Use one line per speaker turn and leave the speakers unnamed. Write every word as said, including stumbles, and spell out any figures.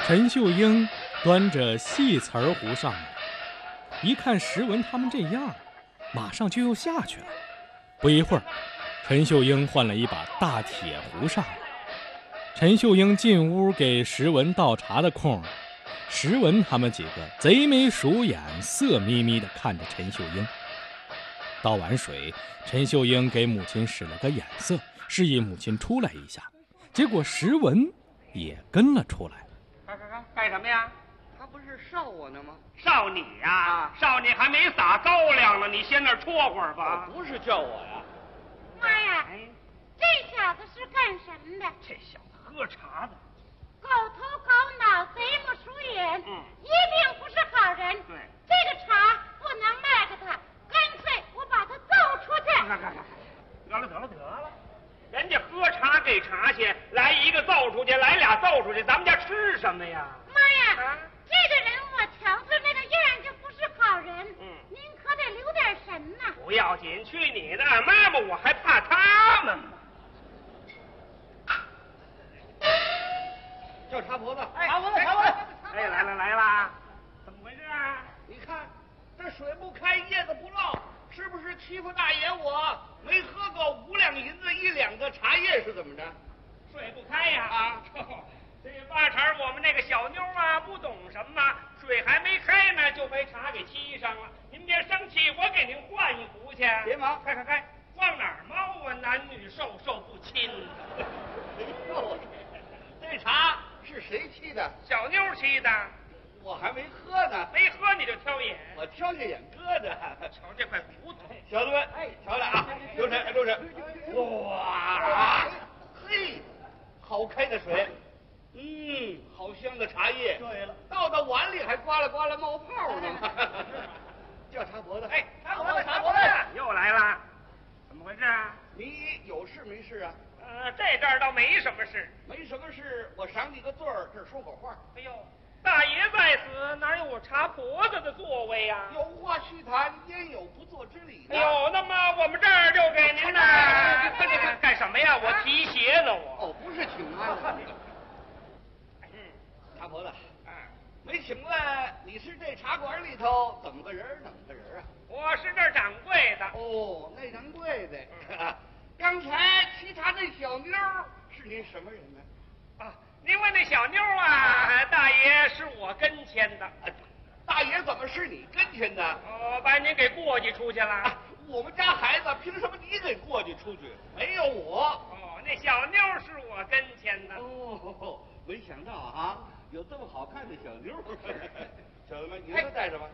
陈秀英端着细瓷儿壶上来，一看石文他们这样，马上就又下去了。不一会儿，陈秀英换了一把大铁壶上来。陈秀英进屋给石文倒茶的空，石文他们几个贼眉鼠眼、色眯眯地看着陈秀英。倒完水，陈秀英给母亲使了个眼色，示意母亲出来一下。结果石文也跟了出来。
干干干干什么呀？
他不是烧我呢吗？
烧你呀、
啊！
烧你还没撒高粱呢，你先那儿戳会儿吧。
不是叫我呀。
妈呀，
哎，
这小子是干什么的？
这小子喝茶的。
狗头狗脑，贼不鼠眼，
嗯，
一定不是好人。
对，
这个茶不能卖给他，干脆我把他揍出去。
干干干，得了得了得了，人家喝茶给茶去，来一个揍出去，来俩揍出去，咱们家吃什么呀？
妈呀，
啊
这个人我瞧他那个样就不是好人。
嗯，
您可得留点神呐。
不要紧，去你的！妈妈，我还怕他们吗？
叫茶婆子，
哎
茶婆子，茶婆子，
哎，来了来了，怎么回事啊？
你看这水不开，叶子不漏，是不是欺负大爷我？没喝够五两银子一两个茶叶是怎么着？
水不开呀！
啊，
这八成我们那个小妞啊，不懂什么，水还没开呢，就被茶给沏上了。您别生气，我给您换一壶去。
别忙，
开开开，往哪儿猫啊？男女授受不亲。
哎呦，这茶是谁沏的？
小妞沏的，
我还没喝呢，
没喝你就挑眼。
我挑下眼搁着。
瞧这块骨头，
小子们，哎，瞧着啊，留神，留神。哇，嘿，好开的水，嗯，好香的茶叶。对了，倒到碗里还呱啦呱啦冒泡呢。叫茶婆子，
哎，
茶婆子，茶婆子，
又来了，怎么回事啊？
你有事没事啊？
呃，这阵儿倒没什么事。
没什么事，我赏你个罪儿，这儿说会儿话。
哎呦，大爷在此，哪有我茶婆子的座位呀、
有话须谈，焉有不做之理呢？
哎呦，那么我们这儿就给您呢。看这个干什么呀？我提鞋呢，我。
哦，不是请安。
嗯，
茶婆子，
啊，
没请来，你是这茶馆里头怎么个人儿？怎么个人儿啊？
我是这儿掌柜的。
哦，那掌柜的。刚才沏茶那小妞儿是您什么人呢？
啊，您问那小妞啊，大爷是我跟前的。
大爷怎么是你跟前的？
哦，把您给过继出去了。
啊，我们家孩子凭什么你给过继出去？没有我。
哦，那小妞是我跟前的。
哦，没想到啊，有这么好看的小妞。小子们，你们都带着吧。